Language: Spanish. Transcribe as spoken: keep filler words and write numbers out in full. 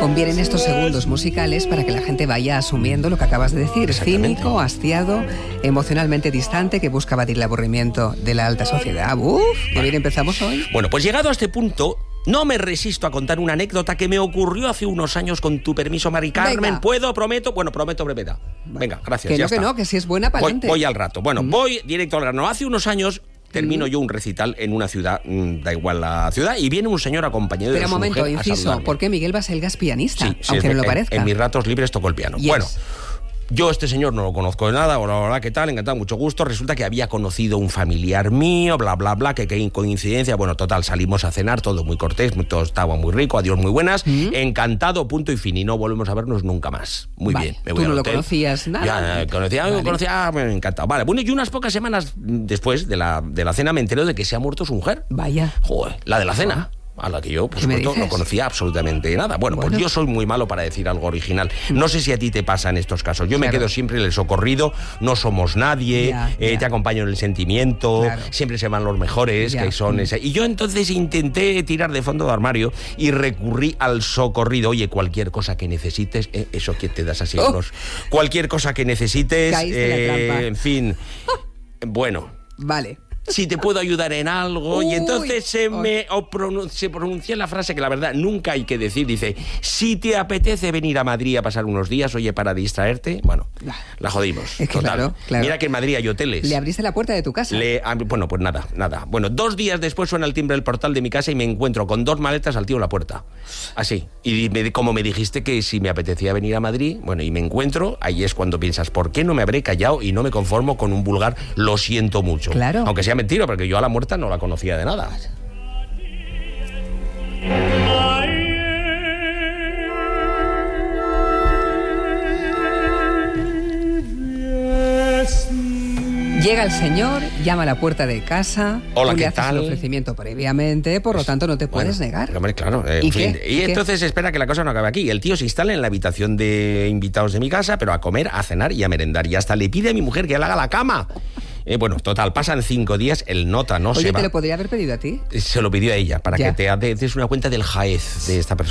Convienen estos segundos musicales para que la gente vaya asumiendo lo que acabas de decir. Cínico, hastiado, emocionalmente distante, que busca batir el aburrimiento de la alta sociedad. Uf, qué bien empezamos hoy. Bueno, pues llegado a este punto, no me resisto a contar una anécdota que me ocurrió hace unos años, con tu permiso, Mari Carmen. Venga. ¿Puedo? ¿Prometo? Bueno, prometo brevedad. Venga, gracias, Que ya no, que está. no, que si es buena, Voy, pa'lante. voy al rato. Bueno, Mm. voy directo al grano. Hace unos años termino Mm. yo un recital en una ciudad, mm, da igual la ciudad, y viene un señor acompañado de Pero un su momento, mujer a inciso, saludarme. ¿por qué Miguel Baselga es pianista? Sí, sí, aunque es- no lo en- parezca. En mis ratos libres toco el piano. Yes. Bueno, yo este señor no lo conozco de nada, hola, hola, ¿qué tal? Encantado, mucho gusto. Resulta que había conocido un familiar mío, bla, bla, bla, que qué coincidencia. Bueno, total, salimos a cenar, todo muy cortés, todo estaba muy rico, adiós, muy buenas. ¿Mm? Encantado, punto y fin. Y no volvemos a vernos nunca más. Muy Vale, bien. Me tú voy no al lo hotel. conocías nada. Ya, eh, conocía, Vale. conocía, me encantado. Vale, bueno, y unas pocas semanas después de la, de la cena me entero de que se ha muerto su mujer. Vaya. Joder, la de la cena. A la que yo, por ¿Qué me supuesto, no dices? conocía absolutamente nada. Bueno, Bueno. pues yo soy muy malo para decir algo original. No sé si a ti te pasa en estos casos. Yo me Claro. quedo siempre en el socorrido, no somos nadie, Ya, eh, ya. te acompaño en el sentimiento, Claro. siempre se van los mejores, Ya. que son Mm. ese. Y yo entonces intenté tirar de fondo de armario y recurrí al socorrido. Oye, cualquier cosa que necesites, eh, eso que te das así, Oh. los- cualquier cosa que necesites, Caíste en la trampa. en fin. Bueno. Vale. Si te puedo ayudar en algo. Uy, y entonces se uy. me o pronun- se pronuncia la frase que la verdad nunca hay que decir. Dice, si te apetece venir a Madrid a pasar unos días, oye, para distraerte, bueno, la jodimos. Es que total. claro, claro. Mira que en Madrid hay hoteles. Le abriste la puerta de tu casa. Le- ah, bueno, pues nada, nada. Bueno, dos días después suena el timbre del portal de mi casa y me encuentro con dos maletas al tío en la puerta. Así. Y me- como me dijiste que si me apetecía venir a Madrid, bueno, y me encuentro, ahí es cuando piensas, ¿por qué no me habré callado y no me conformo con un vulgar lo siento mucho? Claro. Aunque sea mentira, porque yo a la muerta no la conocía de nada. Llega el señor, llama a la puerta de casa. Hola, tú ¿qué le haces tal? el ofrecimiento previamente, por lo tanto no te puedes Bueno, negar. Hombre, claro. eh, ¿Y en fin. qué? Y ¿Y qué? entonces espera que la cosa no acabe aquí. El tío se instala en la habitación de invitados de mi casa, pero a comer, a cenar y a merendar. Y hasta le pide a mi mujer que le haga la cama. Eh, bueno, total, pasan cinco días, el nota no Oye, se ¿te va. lo podría haber pedido a ti? Se lo pidió a ella, para Ya. que te des una cuenta del jaez de esta persona.